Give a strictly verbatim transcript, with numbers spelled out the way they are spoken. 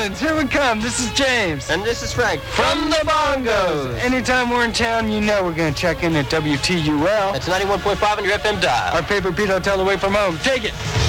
Orleans, here we come. This is James. And this is Frank. From the Bongos. Anytime we're in town, you know we're going to check in at W T U L. That's ninety-one point five on your F M dial. Our favorite Pete Hotel away from home. Take it.